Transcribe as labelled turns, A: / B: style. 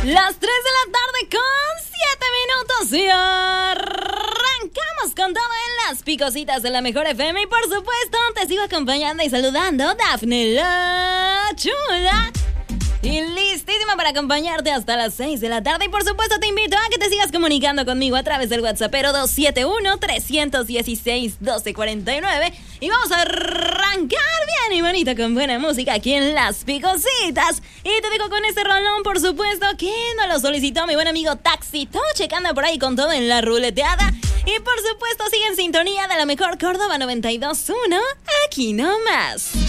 A: Las 3 de la tarde con 7 minutos y arrancamos con todo en las picositas de la mejor FM. Y por supuesto te sigo acompañando y saludando Dafne la Chula. Y listísima para acompañarte hasta las 6 de la tarde. Y por supuesto te invito a que te sigas comunicando conmigo a través del WhatsAppero 271-316-1249. Y vamos a arrancar bien y bonito con buena música aquí en Las Picositas. Y te digo con este rolón, por supuesto, que nos lo solicitó mi buen amigo Taxito, checando por ahí con todo en la ruleteada. Y por supuesto sigue en sintonía de la mejor Córdoba 92.1, aquí nomás.